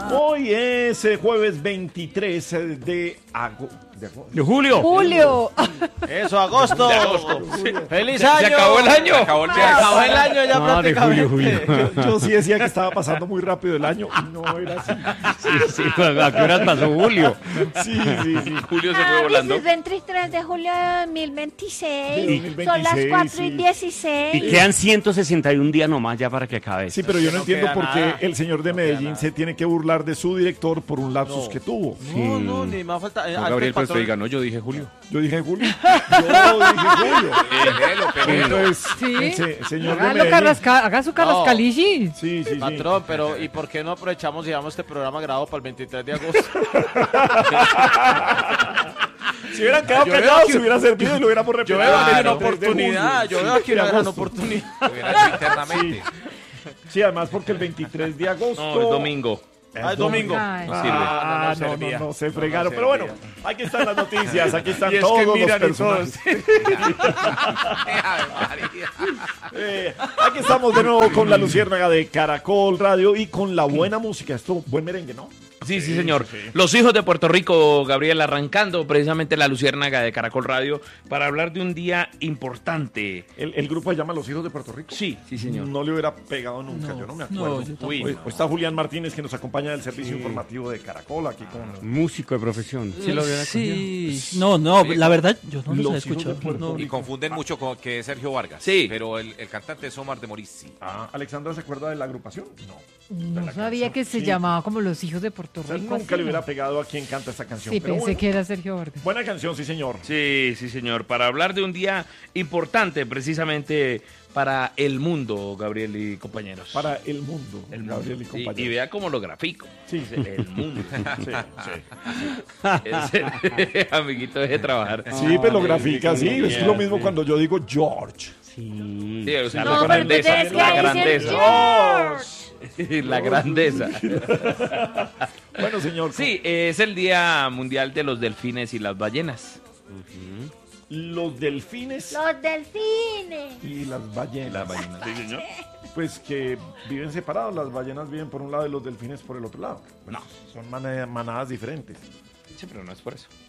Hoy es jueves 23 de julio. Julio. Eso, agosto. De agosto. ¡Feliz año! Se acabó el año. Se acabó el año ya No, de prácticamente. julio. Yo sí decía que estaba pasando muy rápido el año y no era así. Sí, ¿a qué horas pasó julio? Sí. Julio se fue volando. Es 23 de julio de 2026. De Son las 4 sí. y 16. Y quedan 161 días nomás ya para que acabe. Sí, pero yo no No entiendo queda por qué nada. el señor de No queda Medellín nada. se tiene que burlar de su director por un lapsus que tuvo. No, ni más falta. No, Gabriel, pero usted diga, no, yo dije julio. Yo dije Julio. Yo dije Julio. Entonces, Sí. señor de Hágalo Medellín. haga su carrascalici. Sí. Patrón, pero ¿y por qué no aprovechamos y llevamos este programa grabado para el 23 de agosto? Si hubieran quedado Yo veo callados, que- se hubiera servido y lo hubiéramos Yo repetido. veo aquí una Claro, oportunidad. desde Yo julio. veo aquí Sí, una de gran agosto. oportunidad. Internamente. Sí, además porque el 23 de agosto. No, es domingo. Ah, es domingo. Ay. No sirve. Ah, no, servía. se fregaron. No Pero bueno, servía. aquí están las noticias, aquí están Y es que todos los miran y personajes. Ave María. Aquí estamos de nuevo con la Luciérnaga de Caracol Radio y con la buena música. Esto, buen merengue, ¿no? Sí, señor. Los hijos de Puerto Rico, Gabriel, arrancando precisamente la Luciérnaga de Caracol Radio para hablar de un día importante. El grupo se llama Los Hijos de Puerto Rico. Sí, señor. No le hubiera pegado nunca, yo no me acuerdo. Hoy está Julián Martínez que nos acompaña del servicio informativo de Caracol aquí con Músico de profesión. ¿Sí lo hubiera Sí. No, la verdad, yo no Los los he hijos de escuchado. Puerto No. Y confunden mucho con que es Sergio Vargas. Sí. Pero el cantante es Omar de Morizzi. Alexandra, ¿se acuerda de la agrupación? No. No sabía que se Sí. llamaba como Los Hijos de Puerto O sea, Rico. nunca así, le hubiera ¿no? pegado a quien canta esta canción. Sí, pero pensé bueno, que era Sergio Vargas. buena canción, sí, señor. Sí, señor. Para hablar de un día importante precisamente para el mundo, Gabriel y compañeros. Para el mundo, el mundo. Gabriel y compañeros. Y vea cómo lo grafico. Sí. El mundo. Sí. Amiguito, deje de trabajar. Sí, pero lo grafica así. Es lo mismo cuando yo digo George. Sí, o sea, No, la pero grandeza. ustedes La que dicen grandeza. George. La grandeza. Bueno, señor. Sí, es el Día Mundial de los Delfines y las Ballenas. Los delfines Los delfines. y las ballenas. Sí, señor. Pues que viven separados. Las ballenas viven por un lado y los delfines por el otro lado. No. Son manadas diferentes. Sí, pero no es por eso.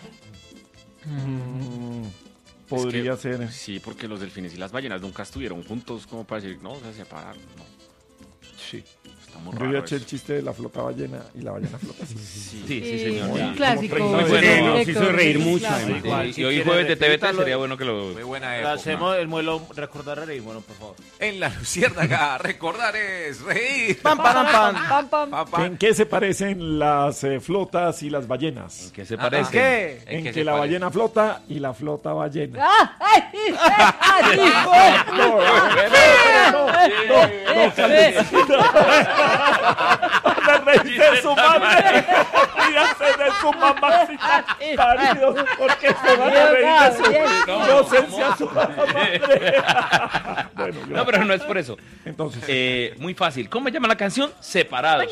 Podría ser. Sí, porque los delfines y las ballenas nunca estuvieron juntos como para decir, no, se separaron. No. Sí. Está muy Yo raro ya eché el eso. chiste de la flota ballena y la ballena flota. Sí, señor. Un Ya. clásico. Muy bueno, directo, nos hizo reír mucho, clásico. además. Igual, Sí, si y hoy quiere, jueves de TVT repítalo. sería bueno que lo... Muy buena Le época. hacemos el muelo recordar a reír, bueno, por favor. En la Luciérnaga, recordar es reír. Pam, pam, pam. Pam, pam. Papá. ¿En qué se parecen las flotas y las ballenas? ¿Qué se ¿En parece? qué? En qué que se la parece? ballena flota y la flota ballena. ¡Ah! ¡Ay! ¡Ay! ¡Se reír de su madre! ¡Ríase de su mamacita! ¡Paridos! Porque se van a reír de su inocencia a su madre. Bueno, No, pero no es por eso. entonces, Muy fácil. ¿Cómo se llama la canción? Separados.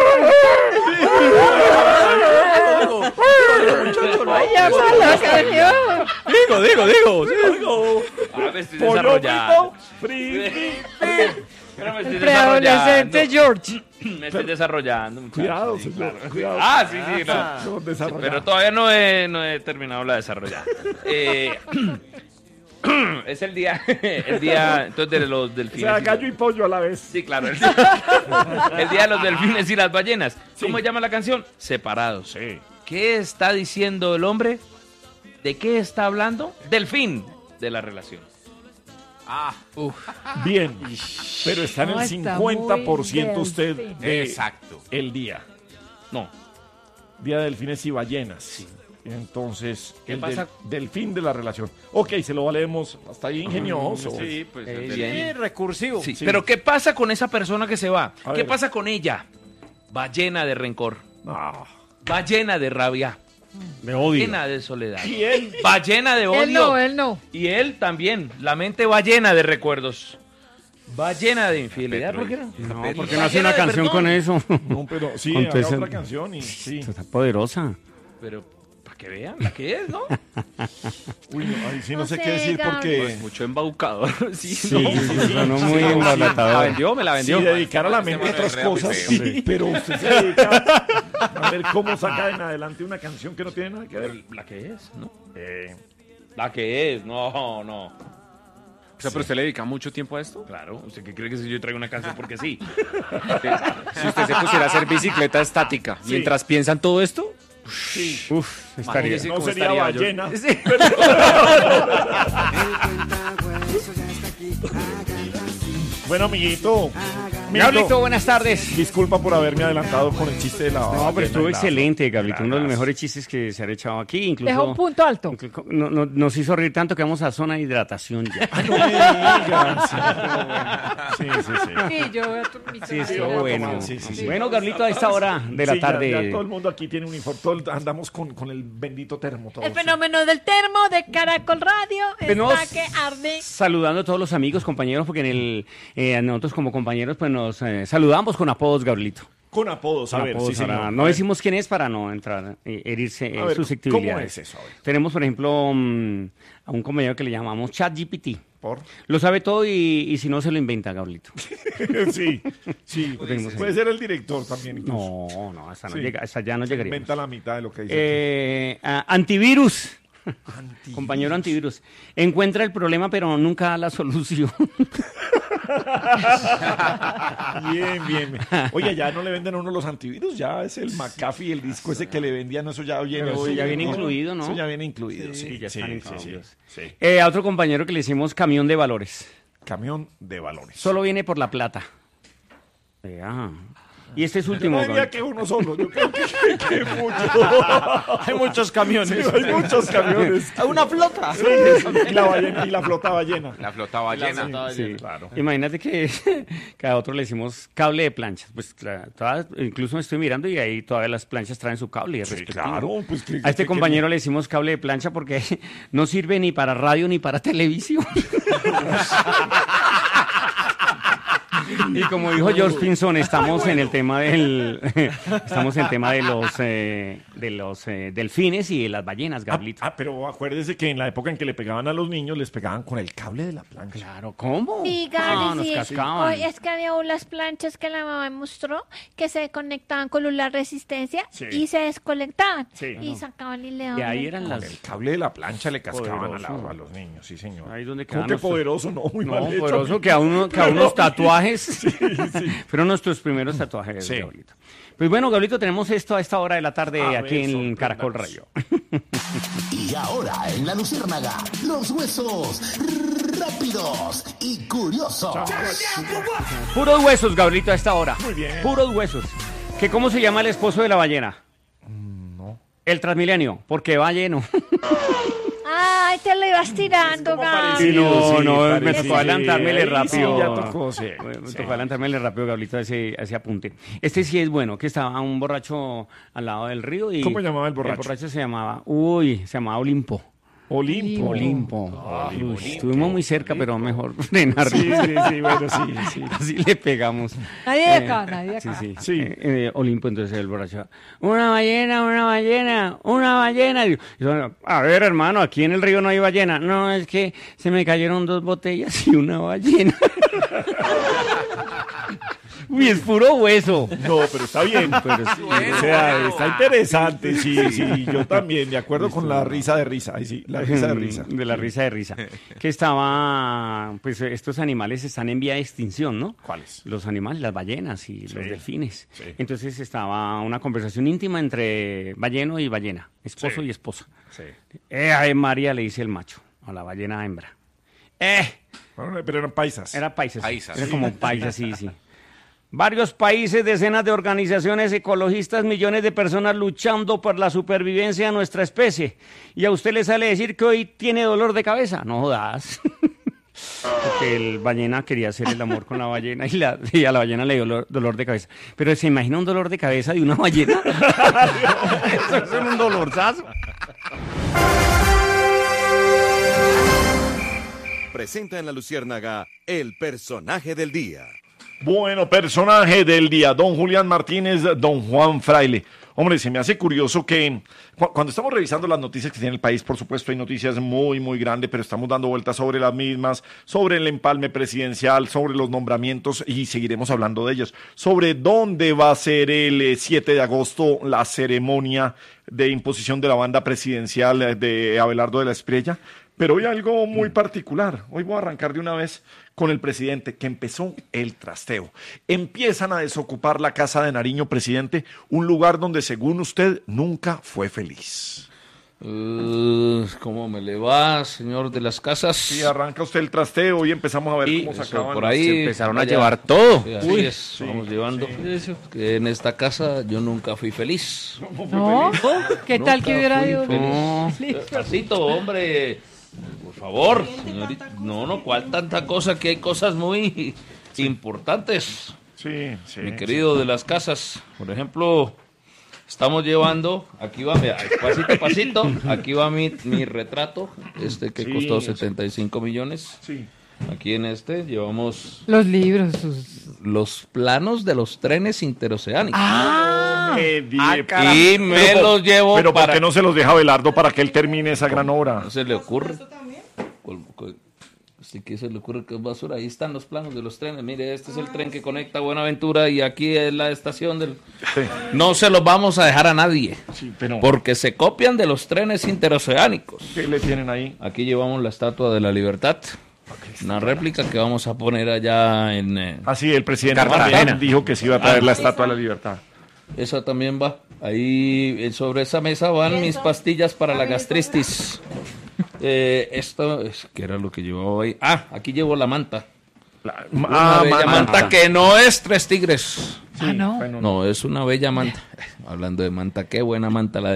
digo, Ah, me estoy pollo desarrollando. frito, Pero me estoy Preadolescente desarrollando. George. Me estoy desarrollando, muchachos. Cuidado, Sí, señor, claro. cuidado. Ah, sí, no. no, desarrollado. Pero todavía no he terminado la desarrollada. Es el día entonces de los O delfines. sea, gallo y pollo a la vez. Sí, claro. El día de los delfines y las ballenas. ¿Cómo se llama la canción? Separados. Sí. ¿Qué está diciendo el hombre? ¿De qué está hablando? Del fin de la relación. Bien, pero está en No, el está 50% muy usted delfín. de Exacto. el día. No. Día de delfines y ballenas. Entonces, ¿Qué el pasa? del fin de la relación. Ok, se lo valemos. Hasta ahí ingenioso. Sí, pues el bien. delfín. Sí, recursivo. Sí, Sí. pero ¿qué pasa con esa persona que se va? A ¿Qué ver. pasa con ella? Va llena de rencor, Ah. va llena de rabia, Me odio. llena de soledad, Y él, va llena de odio. Él no. Y él también, la mente va llena de recuerdos, va llena de infidelidad. ¿Por qué no? No, Petro. porque no hace una canción con eso. no, pero sí, Con haga todo ese- otra canción y sí. Está poderosa. Pero, ¿para que vean, la que es, ¿no? Uy, no, ahí sí no No sé sé, qué decir Gabriel. porque... Pues mucho embaucador. Sí, Sí, no. sonó muy Me la embalatador. vendió, me la vendió. Si dedicar a la Este mente a man otras es re cosas, apeteo. sí, pero usted se dedica a ver cómo saca en adelante una canción que no tiene nada que ver. La que es, ¿no? Eh, La que es, no. O sea, pero usted le dedica mucho tiempo a esto. Claro, ¿usted qué cree que si yo traigo una canción porque sí? Si usted se pusiera a hacer bicicleta estática mientras piensa en todo esto, Uf, estaría. imagínese no cómo sería estaría yo. ballena. Bueno, amiguito. Gablito, buenas tardes. Disculpa por haberme adelantado con el chiste de la No, pero ballena estuvo y la- excelente, Gablito. Uno de los Gracias. mejores chistes que se han echado aquí. Incluso, Deja un punto alto. nos hizo reír tanto que vamos a zona de hidratación ya. No me digas. Sí, sí, sí. Sí, yo voy a tu- Sí, Sí, estuvo vamos a bueno. tomar, sí, sí, sí. Bueno, Gablito, a esta hora de la Sí, tarde. ya todo el mundo aquí tiene uniforme. Andamos con el bendito termo. Todos. El fenómeno del termo de Caracol Radio Tenemos- está que arde. Saludando a todos los amigos, compañeros, porque nosotros como compañeros pues nos saludamos con apodos, Gablito. Con apodos, a Con ver, apodos, sí, ahora señor. no decimos quién es para no entrar, herirse A ver, susceptibilidades. ¿cómo es eso? A ver. Tenemos, por ejemplo, a un compañero que le llamamos ChatGPT. ¿Por? Lo sabe todo y si no se lo inventa, Gablito. Sí, sí. tenemos Puede ser el director también. Incluso. No, hasta, no Sí. llega, hasta ya no llegaríamos. Inventa la mitad de lo que dice. Antivirus. Compañero antivirus. Encuentra el problema, pero nunca da la solución. Bien, bien. Oye, ya no le venden a uno los antivirus, ya es el McAfee, el disco ese que le vendían, eso ya viene. Pero ya viene incluido, ¿no? Eso ya viene incluido, sí. ya están sí, incluidos. sí. A otro compañero que le hicimos camión de valores. Camión de valores. Solo viene por la plata. Y este es último. No diría Gabriel. que uno solo, yo creo que mucho. Hay muchos camiones. Sí, hay muchos camiones. Una flota. Sí, y la ballena, y la flota ballena. La flota ballena. Sí. Claro. Imagínate que cada otro le decimos cable de planchas. Pues incluso me estoy mirando y ahí todavía las planchas traen su cable. Sí, respectivo. claro, pues que- A este que- compañero le decimos cable de plancha porque no sirve ni para radio ni para televisión. Y como dijo George Pinson, estamos en el tema de los delfines y de las ballenas, Gablito. pero acuérdese que en la época en que le pegaban a los niños, les pegaban con el cable de la plancha. Claro, ¿cómo? Sí, Ah, Gaby, nos sí. cascaban. Oye, es que había unas planchas que la mamá me mostró que se conectaban con la resistencia Sí. y se desconectaban. Sí. Y sacaban y le daban. Y ahí el eran cable. las... El cable de la plancha le cascaban Poderoso. a los niños, sí, señor. Ahí donde ¿Cómo quedan que nuestros- poderoso? No, muy No, mal hecho. poderoso que a unos tatuajes. Fueron nuestros primeros tatuajes, Sí. Gablito. Pues bueno, Gablito, tenemos esto a esta hora de la tarde A aquí ver, en Caracol Radio. Y ahora en la Luciérnaga, los huesos rápidos y curiosos. Puros huesos, Gablito, a esta hora. Muy bien. Puros huesos. ¿Cómo se llama el esposo de la ballena? No. El Transmilenio, porque va lleno. Ay, te lo ibas tirando, como Gaby. parecido. Sí, no, me parecido. tocó adelantármele Ahí rápido. Sí, ya tocó, sí. Me Sí. tocó adelantármele rápido, Gablito, a ese apunte. Este sí es bueno, que estaba un borracho al lado del río y... ¿Cómo llamaba el borracho? El borracho se llamaba Olimpo. Olimpo. Uy, estuvimos muy cerca, pero mejor frenarlo. Sí, bueno, sí. Así le pegamos. Nadie de acá, nadie de Sí, acá. sí. Sí. Olimpo, entonces el borracho. Una ballena. Y yo, a ver, hermano, aquí en el río no hay ballena. No, es que se me cayeron 2 botellas y una ballena. Uy, es puro hueso. No, pero está bien. Pero sí, O sea, está interesante, sí, yo también, de acuerdo con la risa de risa. Ahí sí, la risa de risa. De la risa de risa. Que estaba, pues estos animales están en vía de extinción, ¿no? ¿Cuáles? Los animales, las ballenas y los delfines. Sí. Entonces estaba una conversación íntima entre balleno y ballena, esposo Sí. y esposa. Sí. Ay, María, le dice el macho a la ballena hembra. Bueno, pero eran paisas. Era paisas. Paisas. Era como paisas, sí, sí. Varios países, decenas de organizaciones ecologistas, millones de personas luchando por la supervivencia de nuestra especie. Y a usted le sale decir que hoy tiene dolor de cabeza. No jodas. Porque el ballena quería hacer el amor con la ballena y a la ballena le dio dolor de cabeza. Pero ¿se imagina un dolor de cabeza de una ballena? Eso es un dolorzazo. Presenta en la Luciérnaga el personaje del día. Bueno, personaje del día, don Julián Martínez, don Juan Fraile. Hombre, se me hace curioso que cuando estamos revisando las noticias que tiene el país, por supuesto hay noticias muy grandes, pero estamos dando vueltas sobre las mismas, sobre el empalme presidencial, sobre los nombramientos y seguiremos hablando de ellos, sobre dónde va a ser el 7 de agosto la ceremonia de imposición de la banda presidencial de Abelardo de la Espriella. Pero hoy algo muy particular. Hoy voy a arrancar de una vez con el presidente, que empezó el trasteo. Empiezan a desocupar la Casa de Nariño, presidente, un lugar donde, según usted, nunca fue feliz. ¿Cómo me le va, señor de las casas? Sí, arranca usted el trasteo y empezamos a ver cómo sacaban. Por ahí Se empezaron a vaya. llevar todo. Sí, así es, vamos llevando. Que en esta casa yo nunca fui feliz. ¿No? ¿Qué tal que hubiera ido? Pasito, hombre. Por favor, señorita. No, ¿cuál tanta cosa? Que hay cosas muy importantes. Sí. Mi querido de las casas, por ejemplo, estamos llevando, aquí va, mira, pasito, aquí va mi retrato, que costó 75 millones. Sí. Aquí en llevamos Los libros. los planos de los trenes interoceánicos. Y me los llevo Pero ¿por para... qué no se los deja Abelardo para que él termine esa gran obra? ¿No se le ocurre? ¿Qué se le ocurre que es basura? Ahí están los planos de los trenes. Mire, este es el tren que conecta Buenaventura y aquí es la estación del... Sí. No se los vamos a dejar a nadie, Sí, pero porque se copian de los trenes interoceánicos. ¿qué le tienen ahí? Aquí llevamos la Estatua de la Libertad, una réplica que vamos a poner allá en... Así, el presidente Cartagena. también dijo que se iba a traer la Estatua de la Libertad. Esa también va. Ahí sobre esa mesa van mis pastillas para la gastritis. Esto es que era lo que llevaba ahí. Aquí llevo la manta. Una bella manta que no es Tres Tigres. No. Bueno, No, es una bella manta. Hablando de manta, qué buena manta la de